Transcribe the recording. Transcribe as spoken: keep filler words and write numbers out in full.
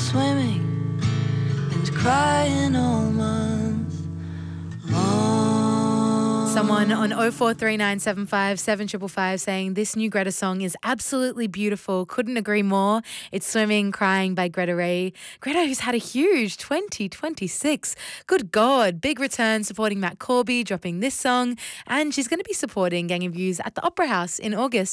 swimming and crying all month long. Someone on oh four three nine seven five seven five five saying this new Greta song is absolutely beautiful. Couldn't agree more. It's Swimming, Crying by Greta Ray. Greta, who's had a huge twenty twenty-six. Good God. Big return supporting Matt Corby, dropping this song. And she's going to be supporting Gang of Youths at the Opera House in August.